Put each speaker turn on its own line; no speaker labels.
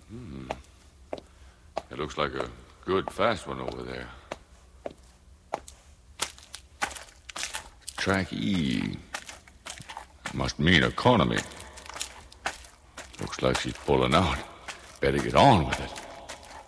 It looks like a good, fast one over there. Track E. Must mean economy. Looks like she's pulling out. Better get on with it.